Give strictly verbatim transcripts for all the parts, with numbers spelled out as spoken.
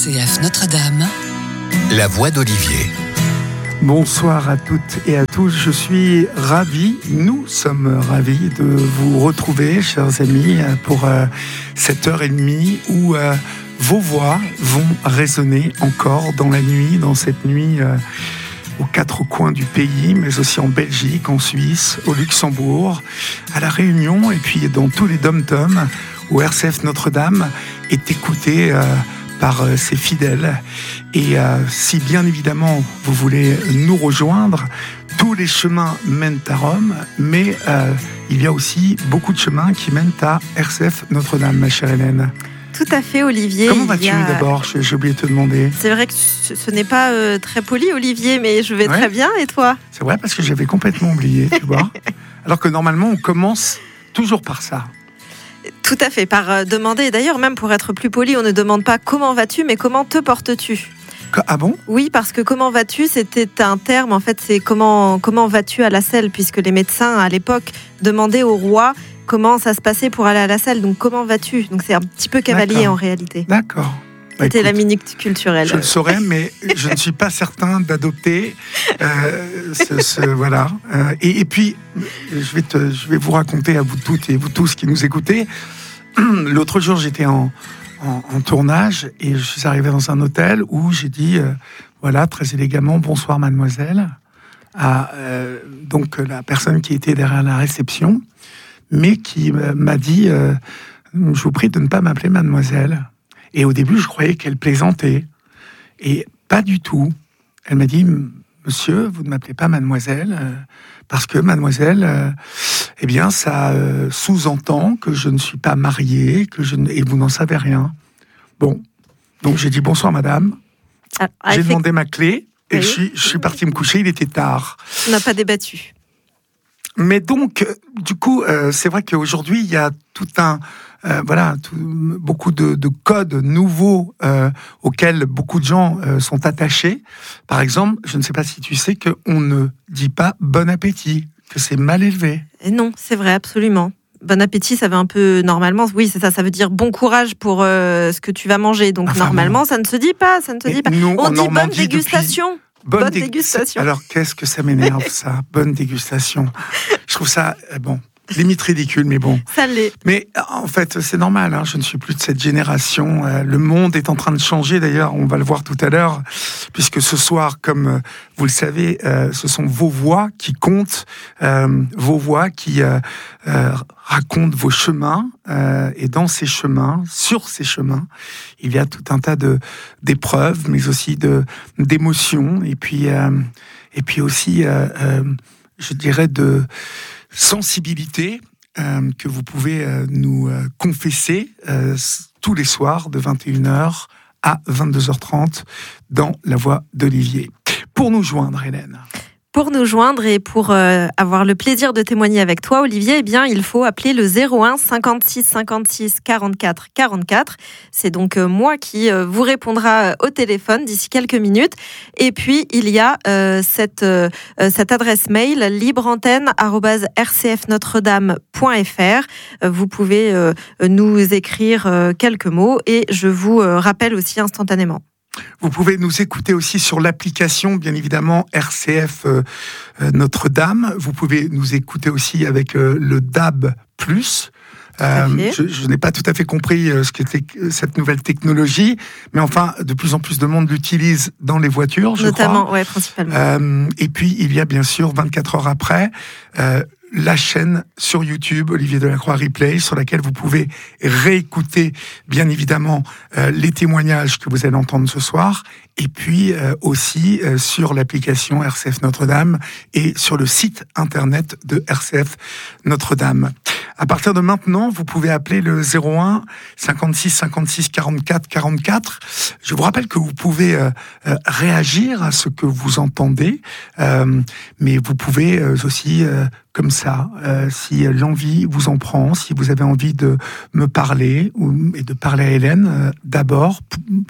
C F Notre-Dame, la voix d'Olivier. Bonsoir à toutes et à tous, je suis ravi, nous sommes ravis de vous retrouver, chers amis, pour euh, cette heure et demie où euh, vos voix vont résonner encore dans la nuit, dans cette nuit euh, aux quatre coins du pays, mais aussi en Belgique, en Suisse, au Luxembourg, à La Réunion et puis dans tous les dom-toms où R C F Notre-Dame est écouté euh, par euh, ses fidèles. Et euh, si bien évidemment vous voulez nous rejoindre, tous les chemins mènent à Rome, mais euh, il y a aussi beaucoup de chemins qui mènent à R C F Notre-Dame, ma chère Hélène. Tout à fait, Olivier. Comment vas-tu a... d'abord ? J'ai, j'ai oublié de te demander. C'est vrai que ce, ce n'est pas euh, très poli, Olivier, mais je vais ouais. très bien. Et toi ? C'est vrai, parce que j'avais complètement oublié, tu vois. Alors que normalement, on commence toujours par ça. Tout à fait, par euh, demander. Et d'ailleurs, même pour être plus poli, on ne demande pas comment vas-tu, mais comment te portes-tu ? Ah bon ? Oui, parce que comment vas-tu, c'était un terme, en fait, c'est comment, comment vas-tu à la selle, puisque les médecins, à l'époque, demandaient au roi comment ça se passait pour aller à la selle. Donc, comment vas-tu ? Donc, c'est un petit peu cavalier, D'accord. en réalité. D'accord. Bah, C'était écoute, la minute culturelle. Je le saurais, mais je ne suis pas certain d'adopter euh, ce, ce, voilà. Euh, et, et puis, je vais, te, je vais vous raconter à vous toutes et vous tous qui nous écoutez. L'autre jour, j'étais en, en, en tournage et je suis arrivé dans un hôtel où j'ai dit, euh, voilà, très élégamment, bonsoir mademoiselle, à euh, donc la personne qui était derrière la réception, mais qui m'a dit, euh, je vous prie de ne pas m'appeler mademoiselle. Et au début, je croyais qu'elle plaisantait. Et pas du tout. Elle m'a dit, monsieur, vous ne m'appelez pas mademoiselle, euh, parce que mademoiselle, euh, eh bien, ça euh, sous-entend que je ne suis pas mariée, que je ne... et vous n'en savez rien. Bon, donc j'ai dit bonsoir madame. Ah, j'ai fait... demandé ma clé et oui. je, suis, je suis parti me coucher, il était tard. On n'a pas débattu. Mais donc, du coup, euh, c'est vrai qu'aujourd'hui, il y a tout un... Euh, voilà, tout, beaucoup de, de codes nouveaux euh, auxquels beaucoup de gens euh, sont attachés. Par exemple, je ne sais pas si tu sais qu'on ne dit pas bon appétit, que c'est mal élevé. Et non, c'est vrai, absolument. Bon appétit, ça veut un peu normalement, oui, c'est ça, ça veut dire bon courage pour euh, ce que tu vas manger. Donc enfin, normalement, bon. ça ne se dit pas, ça ne se dit pas. Nous, on dit bonne depuis... dégustation. Bonne, bonne dé... dégustation. Alors qu'est-ce que ça m'énerve ça, bonne dégustation. Je trouve ça euh, bon. Limite ridicule, mais bon. Ça l'est. Mais en fait, c'est normal, hein, je ne suis plus de cette génération. Euh, le monde est en train de changer, d'ailleurs, on va le voir tout à l'heure, puisque ce soir, comme euh, vous le savez, euh, ce sont vos voix qui comptent, euh, vos voix qui euh, euh, racontent vos chemins, euh, et dans ces chemins, sur ces chemins, il y a tout un tas de, d'épreuves, mais aussi de, d'émotions, et puis, euh, et puis aussi, euh, euh, je dirais, de... sensibilité euh, que vous pouvez euh, nous euh, confesser euh, tous les soirs de vingt et une heures à vingt-deux heures trente dans La Voix d'Olivier. Pour nous joindre, Hélène. Pour nous joindre et pour euh, avoir le plaisir de témoigner avec toi, Olivier, eh bien, il faut appeler le zéro un cinquante-six cinquante-six quarante-quatre quarante-quatre. C'est donc euh, moi qui euh, vous répondra au téléphone d'ici quelques minutes. Et puis, il y a euh, cette, euh, cette adresse mail libreantenne arobase r c f notre dame point f r. Euh, vous pouvez euh, nous écrire euh, quelques mots et je vous euh, rappelle aussi instantanément. Vous pouvez nous écouter aussi sur l'application, bien évidemment, R C F euh, Notre-Dame. Vous pouvez nous écouter aussi avec euh, le D A B plus. Euh, je, je n'ai pas tout à fait compris euh, ce qu'était cette nouvelle technologie, mais enfin, de plus en plus de monde l'utilise dans les voitures, je Notamment, crois. ouais, principalement. Euh, et puis, il y a bien sûr, vingt-quatre heures après, euh, la chaîne sur YouTube, Olivier Delacroix Replay, sur laquelle vous pouvez réécouter, bien évidemment, euh, les témoignages que vous allez entendre ce soir, et puis euh, aussi euh, sur l'application R C F Notre-Dame et sur le site internet de R C F Notre-Dame. À partir de maintenant, vous pouvez appeler le zéro un cinquante-six cinquante-six quarante-quatre quarante-quatre. Je vous rappelle que vous pouvez euh, euh, réagir à ce que vous entendez, euh, mais vous pouvez euh, aussi, euh, comme ça, euh, si l'envie vous en prend, si vous avez envie de me parler ou, et de parler à Hélène, euh, d'abord, p-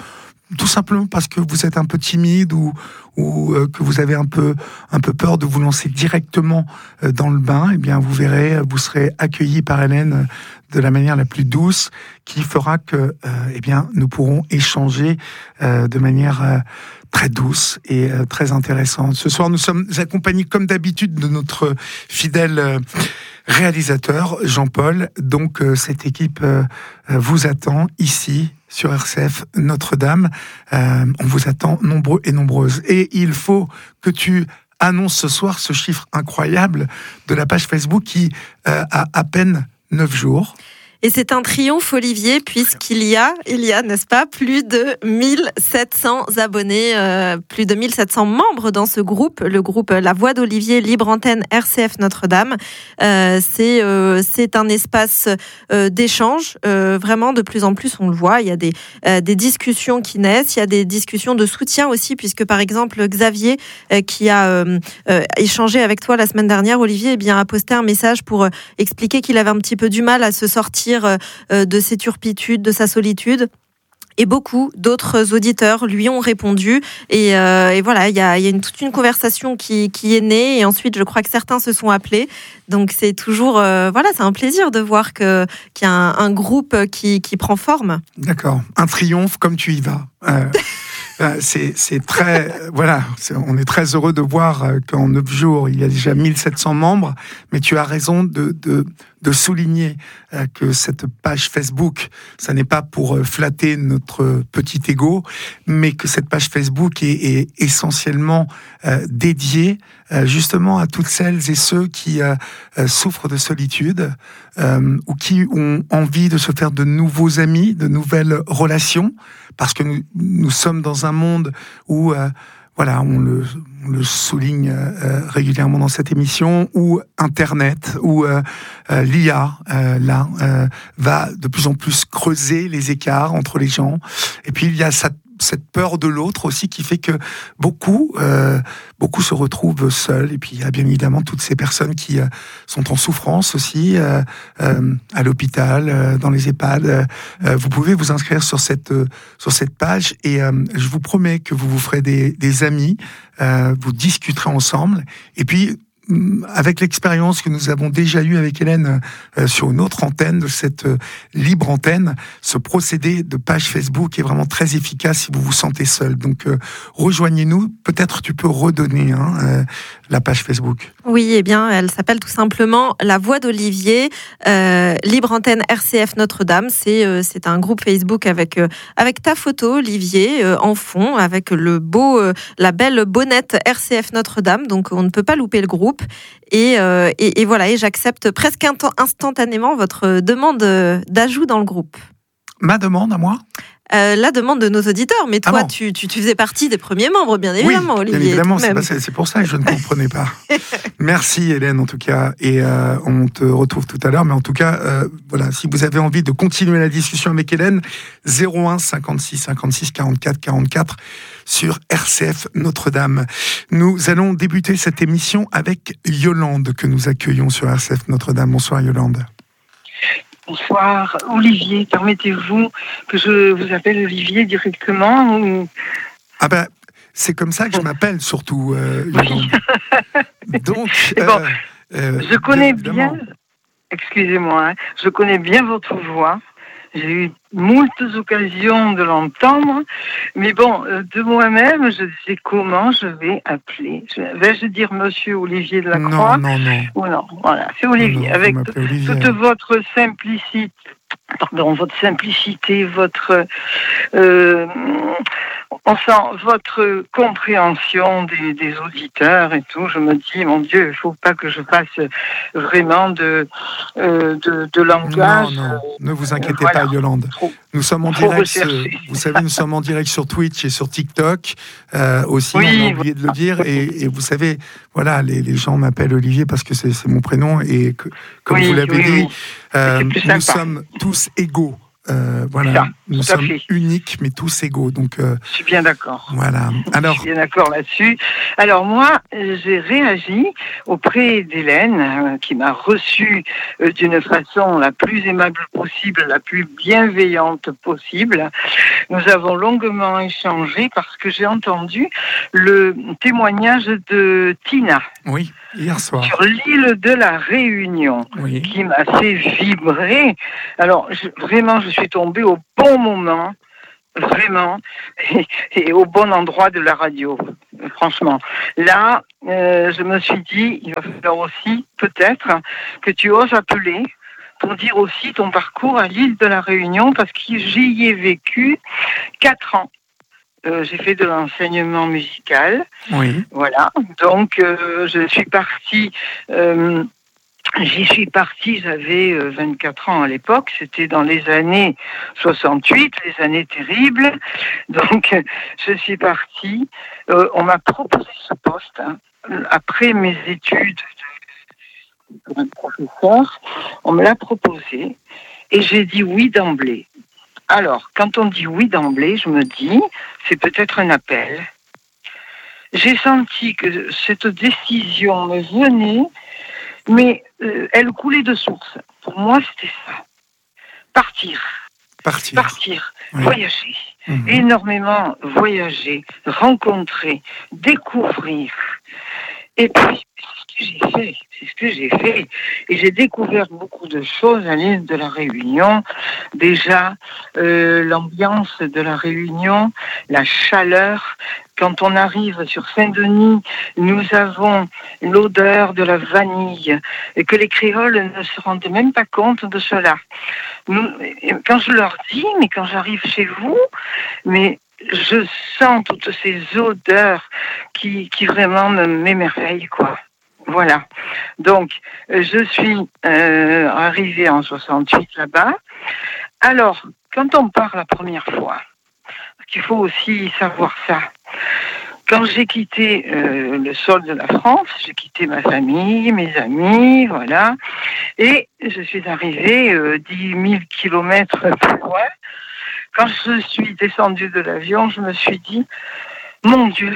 tout simplement parce que vous êtes un peu timide ou, ou euh, que vous avez un peu, un peu peur de vous lancer directement euh, dans le bain, eh bien, vous verrez, vous serez accueilli par Hélène euh, de la manière la plus douce, qui fera que, euh, eh bien, nous pourrons échanger euh, de manière euh, très douce et euh, très intéressante. Ce soir, nous sommes accompagnés, comme d'habitude, de notre fidèle euh, réalisateur, Jean-Paul. Donc, euh, cette équipe euh, vous attend ici, sur R C F Notre-Dame. Euh, on vous attend nombreux et nombreuses. Et il faut que tu annonces ce soir ce chiffre incroyable de la page Facebook qui euh, a à peine neuf jours. Et c'est un triomphe, Olivier, puisqu'il y a, il y a, n'est-ce pas, plus de mille sept cents abonnés, euh, plus de mille sept cents membres dans ce groupe, le groupe La Voix d'Olivier, Libre Antenne, R C F Notre-Dame. Euh, c'est, euh, c'est un espace euh, d'échange, euh, vraiment de plus en plus, on le voit, il y a des, euh, des discussions qui naissent, il y a des discussions de soutien aussi, puisque par exemple, Xavier, euh, qui a euh, euh, échangé avec toi la semaine dernière, Olivier, eh bien, a posté un message pour euh, expliquer qu'il avait un petit peu du mal à se sortir de ses turpitudes, de sa solitude. Et beaucoup d'autres auditeurs lui ont répondu. Et, euh, et voilà, il y a, y a une, toute une conversation qui, qui est née. Et ensuite, je crois que certains se sont appelés. Donc, c'est toujours... Euh, voilà, c'est un plaisir de voir que, qu'il y a un, un groupe qui, qui prend forme. D'accord. Un triomphe comme tu y vas. Euh... C'est, c'est très, voilà, c'est, on est très heureux de voir qu'en neuf jours, il y a déjà mille sept cents membres, mais tu as raison de, de, de souligner que cette page Facebook, ça n'est pas pour flatter notre petit ego, mais que cette page Facebook est, est essentiellement euh, dédiée euh, justement à toutes celles et ceux qui euh, souffrent de solitude euh, ou qui ont envie de se faire de nouveaux amis, de nouvelles relations, parce que nous, nous sommes dans un monde où, euh, voilà, on le, on le souligne euh, régulièrement dans cette émission, où Internet, où euh, euh, l'I A, euh, là, euh, va de plus en plus creuser les écarts entre les gens. Et puis, il y a cette cette peur de l'autre aussi qui fait que beaucoup, euh, beaucoup se retrouvent seuls. Et puis il y a bien évidemment toutes ces personnes qui euh, sont en souffrance aussi euh, euh, à l'hôpital, euh, dans les EHPAD. Euh, vous pouvez vous inscrire sur cette euh, sur cette page et euh, je vous promets que vous vous ferez des, des amis, euh, vous discuterez ensemble. Et puis avec l'expérience que nous avons déjà eue avec Hélène euh, sur une autre antenne, de cette euh, libre antenne, ce procédé de page Facebook est vraiment très efficace si vous vous sentez seul. Donc, euh, rejoignez-nous. Peut-être tu peux redonner hein, euh, la page Facebook. Oui, eh bien, elle s'appelle tout simplement La Voix d'Olivier, euh, Libre Antenne R C F Notre-Dame. C'est, euh, c'est un groupe Facebook avec, euh, avec ta photo, Olivier, euh, en fond, avec le beau, euh, la belle bonnette R C F Notre-Dame. Donc, on ne peut pas louper le groupe. Et, euh, et, et voilà, et j'accepte presque instantanément votre demande d'ajout dans le groupe. Ma demande à moi ? Euh, la demande de nos auditeurs, mais toi, ah bon. tu, tu, tu faisais partie des premiers membres, bien évidemment, oui, Olivier. Bien évidemment, c'est, pas, c'est pour ça que je ne comprenais pas. Merci Hélène, en tout cas, et euh, on te retrouve tout à l'heure. Mais en tout cas, euh, voilà, si vous avez envie de continuer la discussion avec Hélène, zéro un cinquante-six cinquante-six quarante-quatre quarante-quatre sur R C F Notre-Dame. Nous allons débuter cette émission avec Yolande que nous accueillons sur R C F Notre-Dame. Bonsoir Yolande. Bonsoir, Olivier. Permettez-vous que je vous appelle Olivier directement ou... Ah ben, c'est comme ça que je m'appelle surtout, euh, Yolande. Oui. Donc, euh, bon, euh, je connais bien, bien, excusez-moi, hein, je connais bien votre voix. J'ai eu moult occasions de l'entendre, mais bon, de moi-même, je sais comment je vais appeler. Je, vais-je dire Monsieur Olivier de la Croix ? Non, non, non. Ou non, voilà, c'est Olivier. Non, non, avec Olivier. Toute votre simplicité, pardon, votre simplicité, votre, euh, on sent votre compréhension des, des auditeurs et tout. Je me dis, mon Dieu, il ne faut pas que je fasse vraiment de, euh, de, de langage. Non, non, ne vous inquiétez euh, voilà. pas, Yolande. Trop, nous sommes en direct, euh, vous savez, nous sommes en direct sur Twitch et sur TikTok euh, aussi, oui, on a oublié de le dire. Et, et vous savez, voilà, les, les gens m'appellent Olivier parce que c'est, c'est mon prénom et que, comme oui, vous l'avez oui, dit, oui. euh, nous sommes tous égaux euh, voilà, Ça, nous tout à sommes fait. uniques, mais tous égaux. Donc, euh, Je suis bien d'accord. voilà. Alors, Je suis bien d'accord là-dessus. Alors moi, j'ai réagi auprès d'Hélène, euh, qui m'a reçue euh, d'une façon la plus aimable possible, la plus bienveillante possible. Nous avons longuement échangé parce que j'ai entendu le témoignage de Tina oui, hier soir. sur l'île de la Réunion, Oui. qui m'a fait vibrer. Alors, je- vraiment, je suis tombée au bon moment, vraiment, et, et au bon endroit de la radio, franchement. Là, euh, je me suis dit, il va falloir aussi, peut-être, que tu oses appeler pour dire aussi ton parcours à l'île de la Réunion, parce que j'y ai vécu quatre ans. Euh, j'ai fait de l'enseignement musical. Oui. Voilà, donc euh, je suis partie, euh, j'y suis partie, j'avais euh, vingt-quatre ans à l'époque, c'était dans les années soixante-huit, les années terribles, donc euh, je suis partie, euh, on m'a proposé ce poste, hein, après mes études pour un professeur, on me l'a proposé, et j'ai dit oui d'emblée. Alors, quand on dit oui d'emblée, je me dis, c'est peut-être un appel. J'ai senti que cette décision me venait, mais euh, elle coulait de source. Pour moi, c'était ça. Partir, Partir. partir, Oui. voyager, Mhm. énormément voyager, rencontrer, découvrir. Et puis, c'est ce que j'ai fait, c'est ce que j'ai fait. Et j'ai découvert beaucoup de choses à l'île de la Réunion. Déjà, euh, l'ambiance de la Réunion, la chaleur. Quand on arrive sur Saint-Denis, nous avons l'odeur de la vanille et que les créoles ne se rendent même pas compte de cela. Nous, quand je leur dis, mais quand j'arrive chez vous, mais je sens toutes ces odeurs qui, qui vraiment me- m'émerveillent, quoi. Voilà. Donc, euh, je suis euh, arrivée en soixante-huit là-bas. Alors, quand on part la première fois, parce qu'il faut aussi savoir ça. Quand j'ai quitté euh, le sol de la France, j'ai quitté ma famille, mes amis, voilà, et je suis arrivée euh, dix mille kilomètres plus loin. Quand je suis descendue de l'avion, je me suis dit, mon Dieu,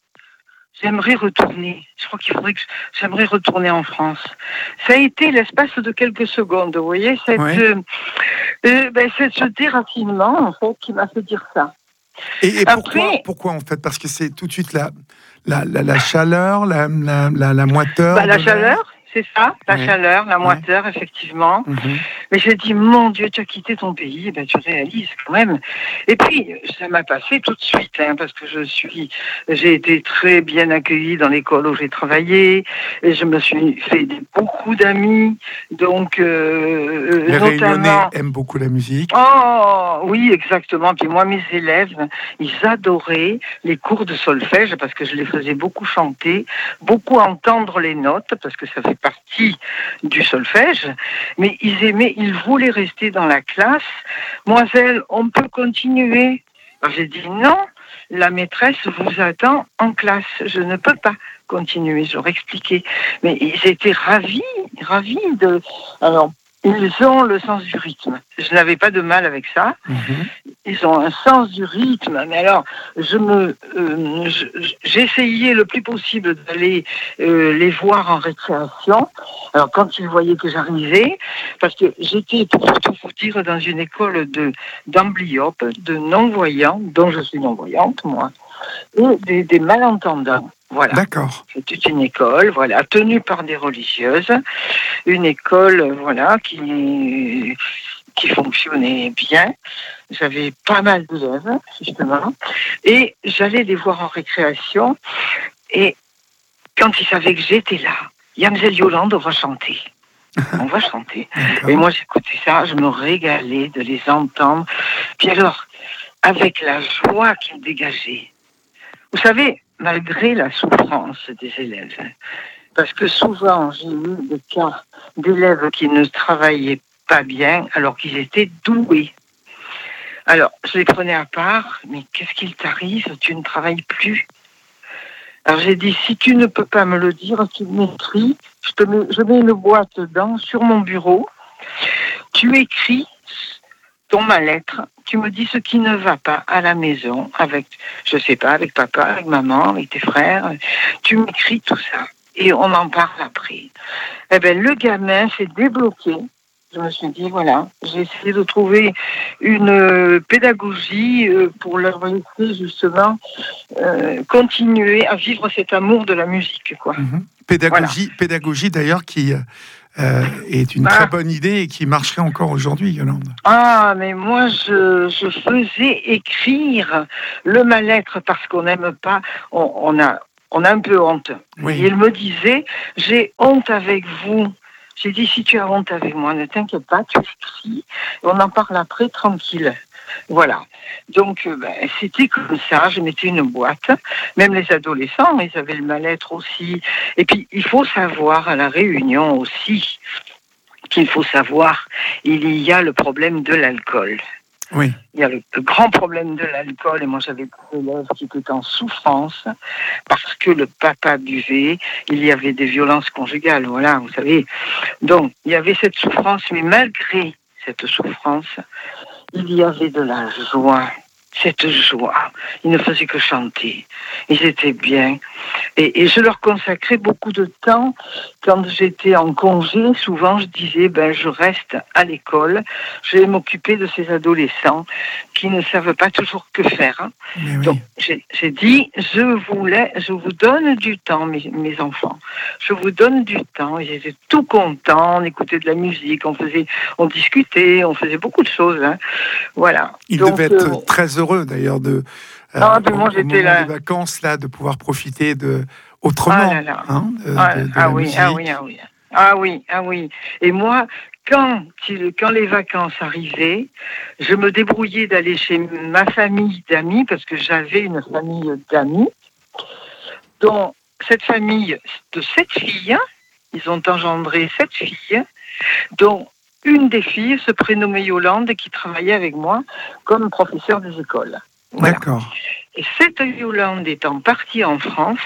j'aimerais retourner. Je crois qu'il faudrait que j'aimerais retourner en France. Ça a été l'espace de quelques secondes, vous voyez, cette, Ouais. euh, euh, ben, c'est ce déracinement, en fait, qui m'a fait dire ça. Et, et pourquoi, Après- pourquoi en fait? Parce que c'est tout de suite la, la, la, la chaleur, la, la, la, la moiteur. Bah, la de l'air. chaleur, c'est ça, la Ouais. chaleur, la moiteur, effectivement. Mhm. Mais je dis, mon Dieu, tu as quitté ton pays, eh ben, tu réalises quand même. Et puis, ça m'a passé tout de suite, hein, parce que je suis, j'ai été très bien accueillie dans l'école où j'ai travaillé, et je me suis fait des- beaucoup d'amis, donc, euh, Les Réunionnais notamment. aiment beaucoup la musique. Oh, oui, exactement. Puis moi, mes élèves, ils adoraient les cours de solfège parce que je les faisais beaucoup chanter, beaucoup entendre les notes parce que ça fait partie du solfège. Mais ils aimaient, ils voulaient rester dans la classe. Mademoiselle, on peut continuer. Alors j'ai dit non, la maîtresse vous attend en classe. Je ne peux pas continuer. Je leur expliquais. Mais ils étaient ravis, ravis de. Alors, ils ont le sens du rythme. Je n'avais pas de mal avec ça. Mhm. Ils ont un sens du rythme. Mais alors, je me, euh, je- j'essayais le plus possible d'aller euh, les voir en récréation. Alors, quand ils voyaient que j'arrivais, parce que j'étais, pour tout vous dire, dans une école de d'amblyopes, de non-voyants, dont je suis non-voyante, moi, et des, des malentendants. Voilà. D'accord. C'était une école, voilà, tenue par des religieuses, une école, euh, voilà, qui qui fonctionnait bien. J'avais pas mal d'élèves, justement, et j'allais les voir en récréation. Et quand ils savaient que j'étais là, Yamzelle Yolande, on va chanter. On va chanter. D'accord. Et moi, j'écoutais ça, je me régalais de les entendre. Puis alors, avec la joie qu'ils dégageaient. Vous savez, malgré la souffrance des élèves, parce que souvent, j'ai eu des cas d'élèves qui ne travaillaient pas bien alors qu'ils étaient doués. Alors, je les prenais à part, mais qu'est-ce qu'il t'arrive? Tu ne travailles plus. Alors j'ai dit, si tu ne peux pas me le dire, tu m'écris, je, te mets, je mets une boîte dedans sur mon bureau, tu écris ton mal-être, tu me dis ce qui ne va pas à la maison, avec, je sais pas, avec papa, avec maman, avec tes frères. Tu m'écris tout ça. Et on en parle après. Eh bien, le gamin s'est débloqué. Je me suis dit, voilà, j'ai essayé de trouver une euh, pédagogie euh, pour leur laisser justement euh, continuer à vivre cet amour de la musique, quoi. Mmh. Pédagogie, voilà. Pédagogie d'ailleurs qui euh, est une ah. très bonne idée et qui marcherait encore aujourd'hui, Yolande. Ah, mais moi, je, je faisais écrire le mal-être parce qu'on n'aime pas, on, on a... On a un peu honte. Oui. Et il me disait, j'ai honte avec vous. J'ai dit, si tu as honte avec moi, ne t'inquiète pas, tu écris. On en parle après, tranquille. Voilà. Donc, ben, c'était comme ça. Je mettais une boîte. Même les adolescents, ils avaient le mal-être aussi. Et puis, il faut savoir à la Réunion aussi qu'il faut savoir, il y a le problème de l'alcool. Oui. Il y a le, le grand problème de l'alcool, et moi j'avais des élèves qui étaient en souffrance parce que le papa buvait, il y avait des violences conjugales, voilà, vous savez. Donc, il y avait cette souffrance, mais malgré cette souffrance, il y avait de la joie. Cette joie, ils ne faisaient que chanter, ils étaient bien, et, et je leur consacrais beaucoup de temps. Quand j'étais en congé, souvent je disais, ben je reste à l'école, je vais m'occuper de ces adolescents qui ne savent pas toujours que faire. Hein. Oui. Donc j'ai, j'ai dit, je voulais, je vous donne du temps, mes, mes enfants, je vous donne du temps. Ils étaient tout contents, on écoutait de la musique, on faisait, on discutait, on faisait beaucoup de choses. Hein. Voilà. Ils Donc, devaient être euh, très heureux d'ailleurs de euh, ah, de moi, au, j'étais au moment là. des vacances là de pouvoir profiter de autrement ah là là. Hein, de, ah, de, de ah la oui, musique. ah oui, ah oui, ah oui, ah oui. Et moi, quand quand les vacances arrivaient, je me débrouillais d'aller chez ma famille d'amis parce que j'avais une famille d'amis. Dont cette famille de sept filles, ils ont engendré sept filles, dont une des filles se prénommait Yolande, qui travaillait avec moi comme professeur des écoles. Voilà. D'accord. Et cette Yolande étant partie en France,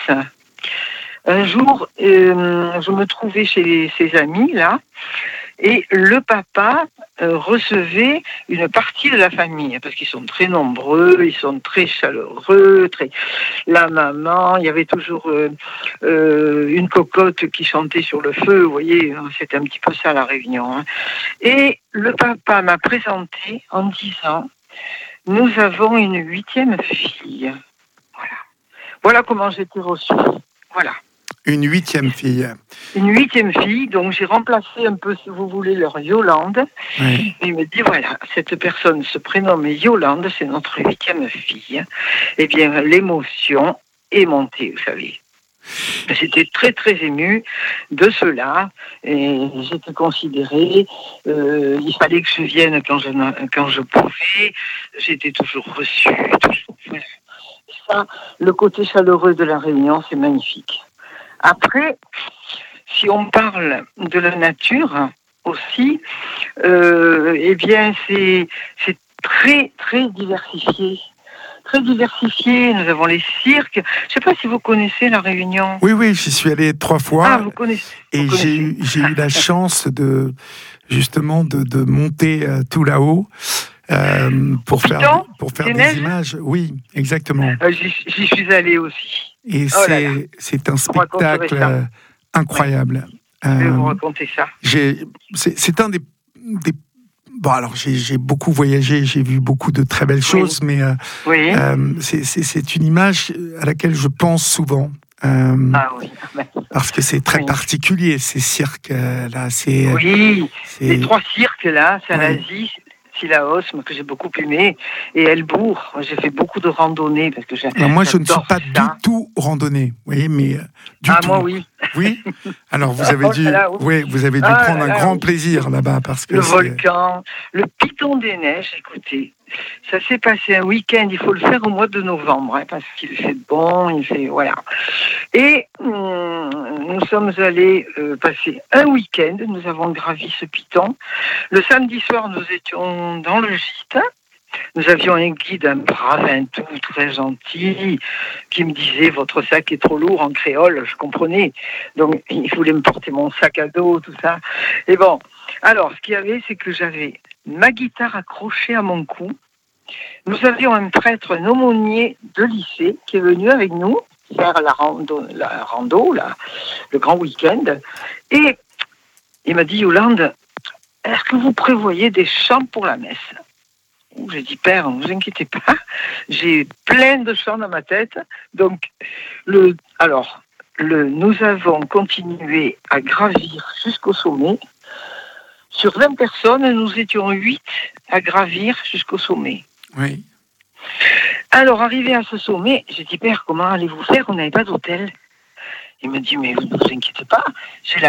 un jour, euh, je me trouvais chez ses amis, là, et le papa euh, recevait une partie de la famille, parce qu'ils sont très nombreux, ils sont très chaleureux, très... La maman, il y avait toujours euh, euh, une cocotte qui chantait sur le feu, vous voyez, c'était un petit peu ça la réunion. Hein. Et le papa m'a présenté en disant, nous avons une huitième fille. Voilà. Voilà comment j'étais reçue. Voilà. Une huitième fille. Une huitième fille, donc j'ai remplacé un peu, si vous voulez, leur Yolande. Oui. Et il me dit, voilà, cette personne se prénomme Yolande, c'est notre huitième fille. Eh bien, l'émotion est montée, vous savez. J'étais très, très émue de cela. Et j'étais considérée, euh, il fallait que je vienne quand je, quand je pouvais. J'étais toujours reçue. Toujours... Ça, le côté chaleureux de la Réunion, c'est magnifique. Après, si on parle de la nature aussi, euh, eh bien, c'est, c'est très, très diversifié. Très diversifié. Nous avons les cirques. Je ne sais pas si vous connaissez la Réunion. Oui, oui, j'y suis allé trois fois. Ah, vous connaissez. Et vous j'ai eu, j'ai eu la chance de, justement, de, de monter euh, tout là-haut. Euh, pour Piton, faire, pour faire des, des images. Oui, exactement. Euh, j'y, j'y suis allée aussi. Et oh c'est, là là. c'est un spectacle euh, incroyable. Oui. Je vais Euh, vous raconter ça. J'ai, c'est, c'est un des, des... Bon, alors, j'ai, j'ai beaucoup voyagé, j'ai vu beaucoup de très belles choses, oui. mais euh, oui. euh, c'est, c'est, c'est une image à laquelle je pense souvent. Euh, ah oui. Parce que c'est très oui. particulier, ces cirques-là. C'est, oui, c'est... les trois cirques-là, c'est en oui. Asie. Sillaos, que j'ai beaucoup aimé, et Elbourg. J'ai fait beaucoup de randonnées parce que j'ai. Alors moi, je ne suis pas ça. du tout randonnée, vous voyez, mais euh, du ah tout. moi oui. Oui. Alors vous avez dû, là, oui. oui, vous avez dû ah, prendre un là, grand oui. plaisir là-bas parce que le c'est... volcan, le Piton des Neiges. Écoutez, ça s'est passé un week-end. Il faut le faire au mois de novembre hein, parce qu'il fait bon, il fait voilà. Et hum, nous sommes allés euh, passer un week-end. Nous avons gravi ce Piton. Le samedi soir, nous étions dans le gîte. Nous avions un guide, un brave, un tout, très gentil, qui me disait « Votre sac est trop lourd » en créole, je comprenais. Donc, il voulait me porter mon sac à dos, tout ça. Et bon, alors, ce qu'il y avait, c'est que j'avais ma guitare accrochée à mon cou. Nous avions un prêtre, un aumônier de lycée, qui est venu avec nous faire la rando, la rando la, le grand week-end. Et il m'a dit, Yolande, est-ce que vous prévoyez des chants pour la messe? J'ai dit, Père, ne vous inquiétez pas, j'ai plein de chants dans ma tête. Donc, le, alors, le, nous avons continué à gravir jusqu'au sommet. Sur vingt personnes, nous étions huit à gravir jusqu'au sommet. Oui. Alors, arrivé à ce sommet, j'ai dit, Père, comment allez-vous faire? On n'avait pas d'hôtel. Il me dit, mais vous ne vous inquiétez pas, j'ai la